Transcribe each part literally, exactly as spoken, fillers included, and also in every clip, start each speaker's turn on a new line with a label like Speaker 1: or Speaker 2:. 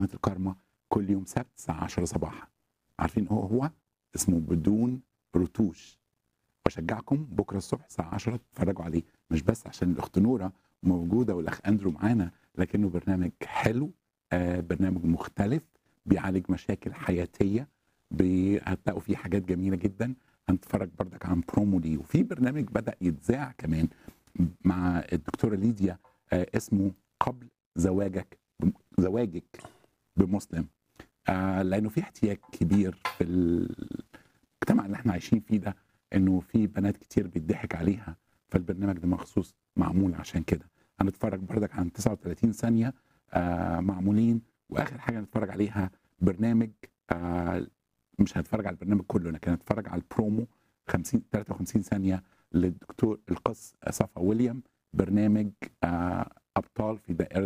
Speaker 1: قناة الكارما كل يوم سبت الساعة عشرة صباحا. عارفين هو هو اسمه بدون رتوش. بشجعكم بكره الصبح الساعة عشرة تتفرجوا عليه، مش بس عشان الأخت نورة موجودة والأخ أندرو معانا، لكنه برنامج حلو، آه برنامج مختلف بيعالج مشاكل حياتية، بي- هتلاقوا فيه حاجات جميلة جدا. هنتفرج بردك عن برومو ليه، وفي برنامج بدأ يتذاع كمان مع الدكتورة ليديا، آه اسمه قبل زواجك زواجك بمسلم، آه لأنه في احتياج كبير في المجتمع اللي احنا عايشين فيه ده، انه في بنات كتير بيضحك عليها، فالبرنامج ده مخصوص معمول عشان كده. هنتفرج بردك عن تسعة وثلاثين ثانية آه معمولين، واخر حاجه هنتفرج عليها برنامج، آه مش هنتفرج على البرنامج كله لكن هنتفرج على البرومو خمسين ثلاثة وخمسين ثانية للدكتور القس صفا ويليام، برنامج آه ابطال في دائره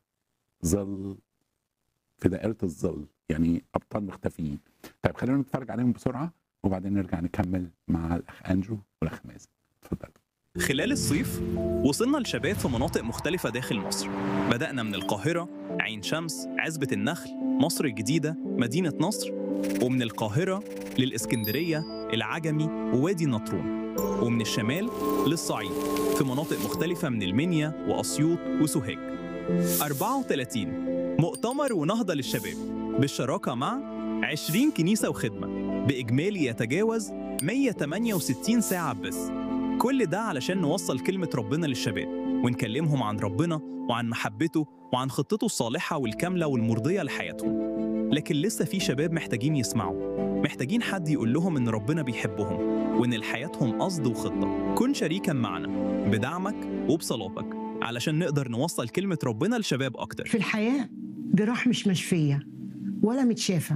Speaker 1: ظل في دائره الظل، يعني ابطال مختفيين. طيب خلينا نتفرج عليهم بسرعه وبعدين نرجع نكمل مع الاخ اندرو والاخ مازن. اتفضل.
Speaker 2: خلال الصيف وصلنا لشباب في مناطق مختلفة داخل مصر. بدأنا من القاهرة، عين شمس، عزبة النخل، مصر الجديدة، مدينة نصر، ومن القاهرة للإسكندرية، العجمي، ووادي النطرون، ومن الشمال للصعيد في مناطق مختلفة من المنيا وأسيوط وسوهاج. أربعة وثلاثين مؤتمر ونهضة للشباب بالشراكة مع عشرين كنيسة وخدمة بإجمالي يتجاوز مية وثمانية وستين ساعة بس. كل ده علشان نوصل كلمة ربنا للشباب ونكلمهم عن ربنا وعن محبته وعن خطته الصالحة والكاملة والمرضية لحياتهم. لكن لسه في شباب محتاجين يسمعوا، محتاجين حد يقول لهم إن ربنا بيحبهم وإن لحياتهم قصد وخطة. كن شريكا معنا بدعمك وبصلاتك علشان نقدر نوصل كلمة ربنا لشباب أكتر.
Speaker 3: في الحياة جراح مش مشفية ولا متشافة،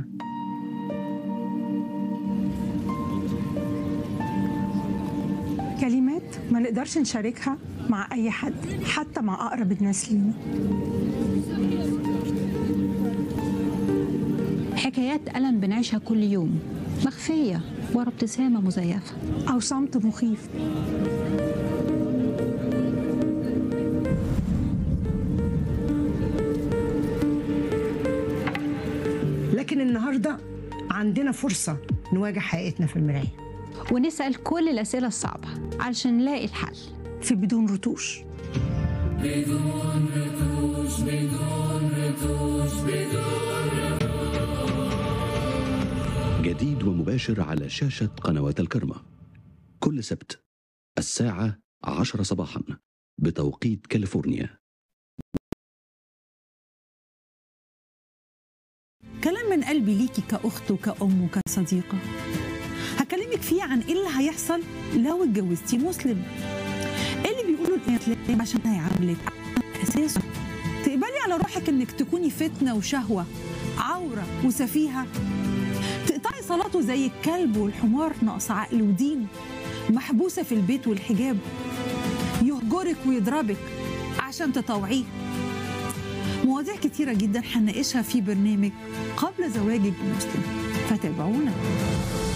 Speaker 4: كلمات ما نقدرش نشاركها مع أي حد، حتى مع أقرب الناس لينا.
Speaker 5: حكايات ألم بنعيشها كل يوم، مخفية ورا ابتسامة مزيفة
Speaker 4: أو صمت مخيف.
Speaker 3: لكن النهاردة عندنا فرصة نواجه حقيقتنا في المراية
Speaker 5: ونسأل كل الأسئلة الصعبة علشان نلاقي الحل
Speaker 4: في بدون رتوش.
Speaker 6: بدون رتوش بدون رتوش بدون
Speaker 7: جديد ومباشر على شاشة قنوات الكرمة كل سبت الساعة عشرة صباحا بتوقيت كاليفورنيا.
Speaker 8: كلام من قلبي ليكي كأخت وكأم وكصديقة، هكلمك فيه عن ايه اللي هيحصل لو اتجوزتي مسلم. ايه اللي بيقولوا الاسلام عشان هيعاملك اساسه تقبلي على روحك انك تكوني فتنه وشهوه، عوره وسفيهه، تقطعي صلاته زي الكلب والحمار ناقص عقل ودين، محبوسه في البيت والحجاب، يهجرك ويضربك عشان تطوعيه. مواضيع كتيره جدا هنناقشها في برنامج قبل زواجك بمسلم، فتابعونا.